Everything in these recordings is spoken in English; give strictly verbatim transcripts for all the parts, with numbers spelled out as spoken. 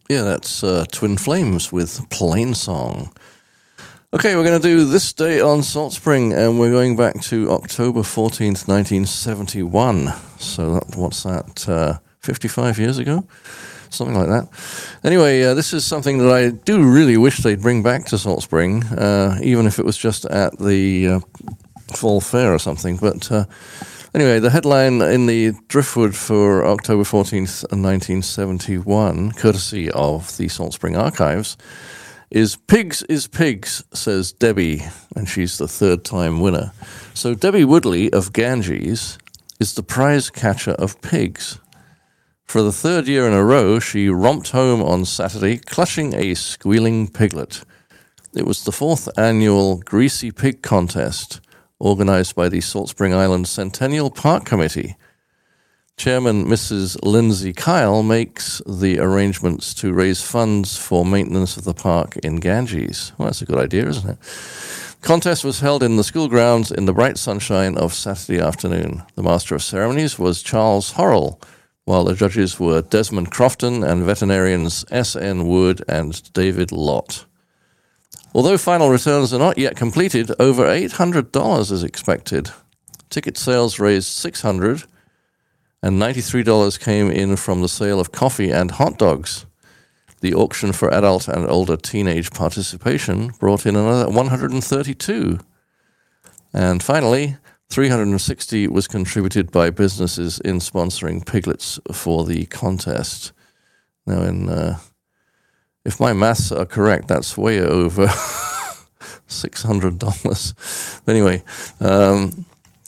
Yeah, that's uh, Twin Flames with Plain Song. Okay, we're going to do This Day on Salt Spring, and we're going back to October fourteenth, nineteen seventy-one. So that, what's that, uh, fifty-five years ago? Something like that. Anyway, uh, this is something that I do really wish they'd bring back to Salt Spring, uh, even if it was just at the uh, Fall Fair or something. But uh, anyway, the headline in the Driftwood for October fourteenth, nineteen seventy-one, courtesy of the Salt Spring Archives, is Pigs is Pigs, says Debbie, and she's the third time winner. So Debbie Woodley of Ganges is the prize catcher of pigs. For the third year in a row, she romped home on Saturday, clutching a squealing piglet. It was the fourth annual Greasy Pig Contest, organized by the Salt Spring Island Centennial Park Committee. Chairman Missus Lindsay Kyle makes the arrangements to raise funds for maintenance of the park in Ganges. Well, that's a good idea, isn't it? The contest was held in the school grounds in the bright sunshine of Saturday afternoon. The master of ceremonies was Charles Horrell, while the judges were Desmond Crofton and veterinarians S N Wood and David Lott. Although final returns are not yet completed, over eight hundred dollars is expected. Ticket sales raised six hundred dollars, and ninety-three dollars came in from the sale of coffee and hot dogs. The auction for adult and older teenage participation brought in another one hundred thirty-two dollars. And finally, three hundred sixty dollars was contributed by businesses in sponsoring piglets for the contest. Now, in uh, if my maths are correct, that's way over six hundred dollars. Anyway, um,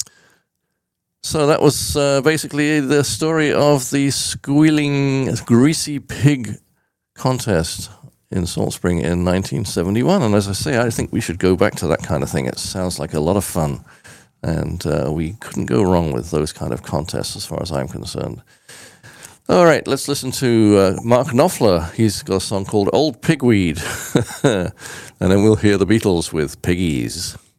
so that was uh, basically the story of the squealing Greasy Pig Contest in Salt Spring in nineteen seventy-one. And as I say, I think we should go back to that kind of thing. It sounds like a lot of fun. And uh, we couldn't go wrong with those kind of contests as far as I'm concerned. All right, let's listen to uh, Mark Knopfler. He's got a song called Old Pigweed. And then we'll hear the Beatles with Piggies.